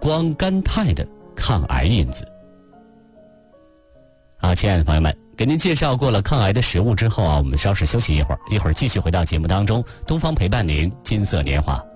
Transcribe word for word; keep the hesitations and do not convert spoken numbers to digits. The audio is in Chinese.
光甘肽的抗癌因子。好，亲爱的朋友们，给您介绍过了抗癌的食物之后啊，我们稍事休息一会儿，一会儿继续回到节目当中，东方陪伴您金色年华。